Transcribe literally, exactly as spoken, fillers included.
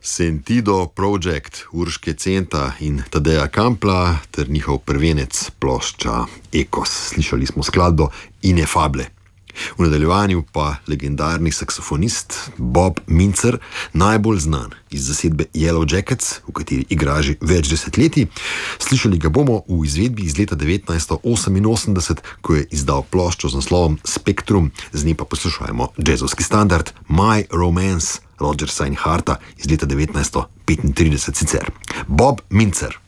Sentido Project, Urške Centa in Tadeja Kampla ter njihov prvenec plošča Ekos. Slišali smo skladbo Ineffable. V nadaljevanju pa legendarni saksofonist Bob Mintzer, najbolj znan iz zasedbe Yellow Jackets, v kateri igra že več desetletij. Slišali ga bomo v izvedbi iz leta devetnajststo oseminosemdeset, ko je izdal ploščo z naslovom Spektrum, z nje pa poslušajmo jazzovski standard My Romance Rogersa in Harta iz leta devetnajststo petintrideset sicer. Bob Mintzer.